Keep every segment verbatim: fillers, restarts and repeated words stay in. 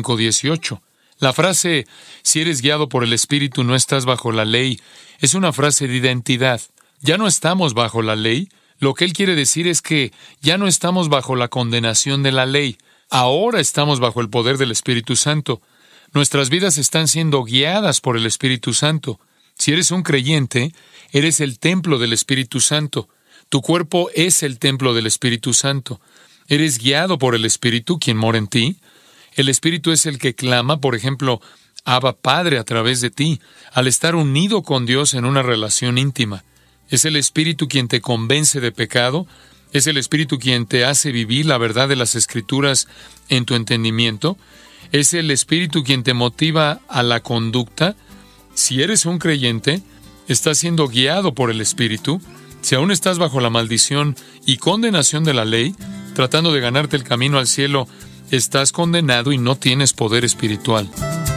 cinco dieciocho. La frase, si eres guiado por el Espíritu no estás bajo la ley, es una frase de identidad. Ya no estamos bajo la ley. Lo que él quiere decir es que ya no estamos bajo la condenación de la ley. Ahora estamos bajo el poder del Espíritu Santo. Nuestras vidas están siendo guiadas por el Espíritu Santo. Si eres un creyente, eres el templo del Espíritu Santo. Tu cuerpo es el templo del Espíritu Santo. Eres guiado por el Espíritu, quien mora en ti. El Espíritu es el que clama, por ejemplo, Abba Padre a través de ti, al estar unido con Dios en una relación íntima. Es el Espíritu quien te convence de pecado. Es el Espíritu quien te hace vivir la verdad de las Escrituras en tu entendimiento. Es el Espíritu quien te motiva a la conducta. Si eres un creyente, estás siendo guiado por el Espíritu. Si aún estás bajo la maldición y condenación de la ley, tratando de ganarte el camino al cielo, estás condenado y no tienes poder espiritual.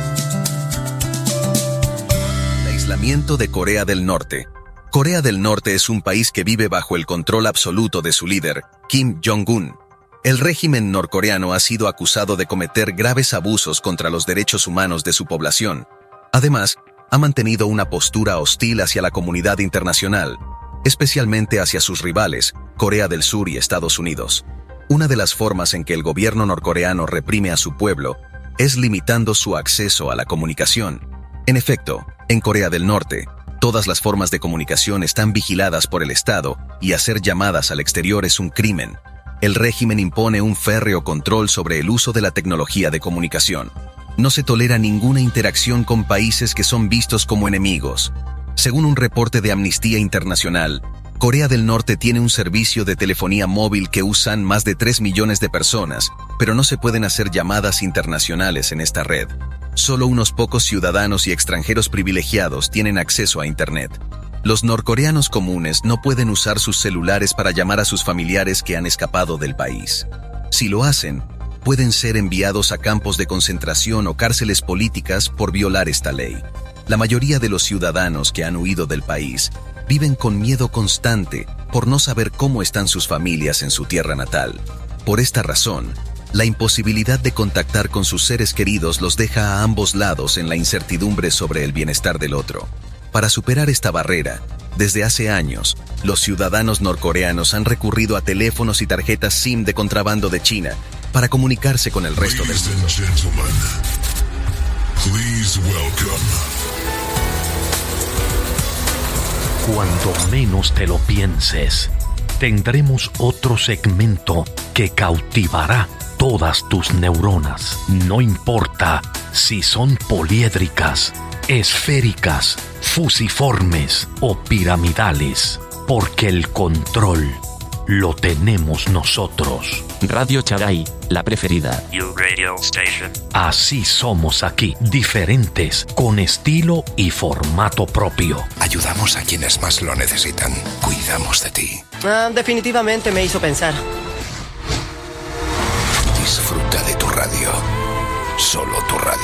El aislamiento de Corea del Norte. Corea del Norte es un país que vive bajo el control absoluto de su líder, Kim Jong-un. El régimen norcoreano ha sido acusado de cometer graves abusos contra los derechos humanos de su población. Además, ha mantenido una postura hostil hacia la comunidad internacional, especialmente hacia sus rivales, Corea del Sur y Estados Unidos. Una de las formas en que el gobierno norcoreano reprime a su pueblo es limitando su acceso a la comunicación. En efecto, en Corea del Norte, todas las formas de comunicación están vigiladas por el Estado y hacer llamadas al exterior es un crimen. El régimen impone un férreo control sobre el uso de la tecnología de comunicación. No se tolera ninguna interacción con países que son vistos como enemigos. Según un reporte de Amnistía Internacional, Corea del Norte tiene un servicio de telefonía móvil que usan más de tres millones de personas, pero no se pueden hacer llamadas internacionales en esta red. Solo unos pocos ciudadanos y extranjeros privilegiados tienen acceso a Internet. Los norcoreanos comunes no pueden usar sus celulares para llamar a sus familiares que han escapado del país. Si lo hacen, pueden ser enviados a campos de concentración o cárceles políticas por violar esta ley. La mayoría de los ciudadanos que han huido del país viven con miedo constante por no saber cómo están sus familias en su tierra natal. Por esta razón, la imposibilidad de contactar con sus seres queridos los deja a ambos lados en la incertidumbre sobre el bienestar del otro. Para superar esta barrera, desde hace años, los ciudadanos norcoreanos han recurrido a teléfonos y tarjetas SIM de contrabando de China para comunicarse con el resto del mundo. Cuando menos te lo pienses, tendremos otro segmento que cautivará todas tus neuronas. No importa si son poliédricas, esféricas, fusiformes o piramidales, porque el control lo tenemos nosotros. Radio Charai, la preferida. You radio station. Así somos aquí, diferentes, con estilo y formato propio. Ayudamos a quienes más lo necesitan. Cuidamos de ti. Ah, definitivamente me hizo pensar. Disfruta de tu radio. Solo tu radio.